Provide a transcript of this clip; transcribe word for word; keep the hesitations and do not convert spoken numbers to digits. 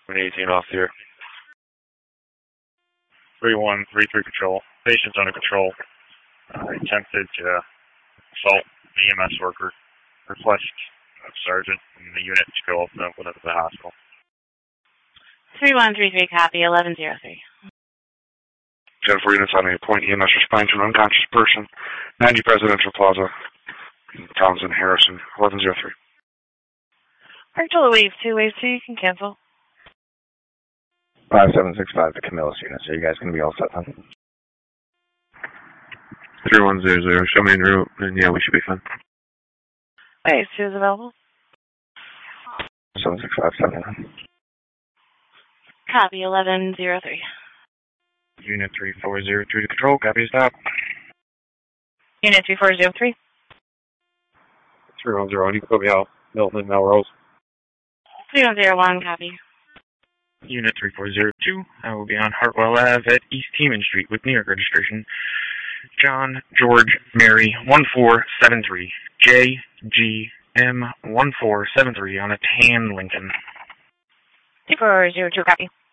eighteen off here. three one three three Patrol. Patient's under control. Uh, attempted to assault the E M S worker. Request of Sergeant and the unit to go open up with the hospital. three one three three, copy, eleven oh three. Jennifer units on a point E M S responding to an unconscious person. ninety Presidential Plaza. Townsend, Harrison, eleven oh three. Virtual wave two, wave two, you can cancel. five seven six five to Camillus unit. So you guys going to be all set then? three one zero zero, show me en route, and yeah, we should be fine. Wave two is available. seven six five seven. Copy, eleven oh three. Unit three four zero two to control, copy, stop. Unit three four zero three. three one zero one, you can put me out. Milton, Melrose. three one zero one, copy. Unit three four zero two, I will be on Hartwell Avenue at East Teeman Street with New York registration. John, George, Mary, one four seven three. J, G, M, one four seven three on a tan Lincoln. two four zero two, copy.